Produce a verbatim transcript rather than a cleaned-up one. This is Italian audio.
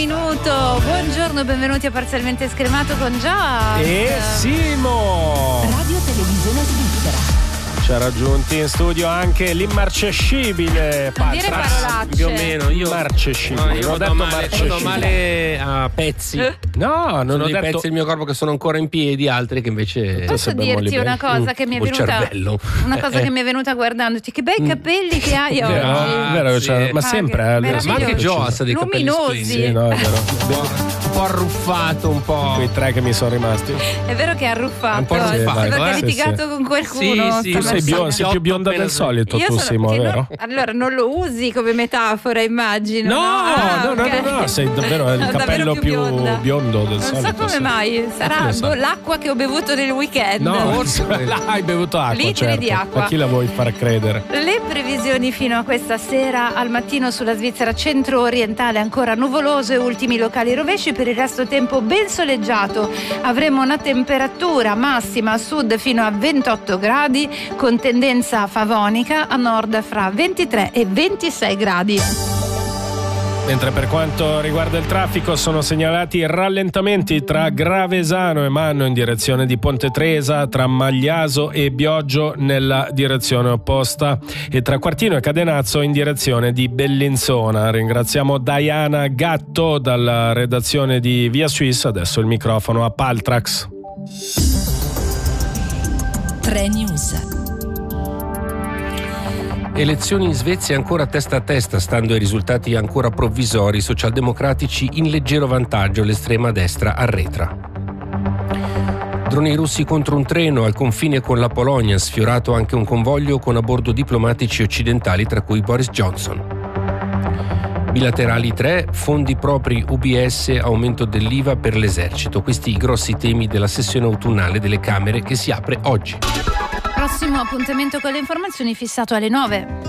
minuto. Buongiorno, benvenuti a Parzialmente Scremato con Già e Simo. Radio Televisione Svizzera. Ci ha raggiunti in studio anche l'immarcescibile Patrax. Più o meno io Marcescibile. no, io Non ho vado detto male, marcescibile. vado male a pezzi. Eh? No, non Sono ho dei detto pezzi del mio corpo che sono ancora in piedi, altri che invece Posso dirti una cosa che mi è col venuta cervello. una cosa Eh, che mi è venuta guardandoti, che bei capelli che hai oggi. Vero, Ah, vero che sì. c'è- ma Ah, sempre che eh, lui meraviglioso. ma anche sempre Joe ha dei capelli Luminosi. Sì, splendidi. no, è vero. Un po' arruffato, un po'. Quei tre che mi sono rimasti. È vero che è arruffato. Un po' oggi, arruffato, perché eh? hai Sì, litigato sì. con qualcuno. Sì, sì. Tu sei, stamattina. bio- sei più bionda del solito, Io tu sono- Simo, che non- vero? allora non lo usi come metafora, immagino. No, Ah, no, no, ok. no, no, sei davvero il Davvero capello più bionda. biondo del Non solito. so come sì. mai, sarà Chi lo sa? boh, l'acqua che ho bevuto nel weekend. No, Forse là hai bevuto acqua, Litri certo. di acqua. Ma chi la vuoi far credere? Le previsioni fino a questa sera: al mattino sulla Svizzera centro-orientale ancora nuvoloso e ultimi locali rovesci, per il resto tempo ben soleggiato. Avremo una temperatura massima a sud fino a ventotto gradi, con tendenza favonica, a nord fra ventitré e ventisei gradi. Mentre per quanto riguarda il traffico sono segnalati rallentamenti tra Gravesano e Manno in direzione di Ponte Tresa, tra Magliaso e Bioggio nella direzione opposta e tra Quartino e Cadenazzo in direzione di Bellinzona. Ringraziamo Diana Gatto dalla redazione di Via Suisse. Adesso il microfono a Paltrax. tre News. Elezioni in Svezia ancora testa a testa, stando ai risultati ancora provvisori. I socialdemocratici in leggero vantaggio, l'estrema destra arretra. Droni russi contro un treno al confine con la Polonia, sfiorato anche un convoglio con a bordo diplomatici occidentali, tra cui Boris Johnson. Bilaterali tre, fondi propri U B S, aumento dell'I V A per l'esercito. Questi i grossi temi della sessione autunnale delle Camere che si apre oggi. Prossimo appuntamento con le informazioni fissato alle nove.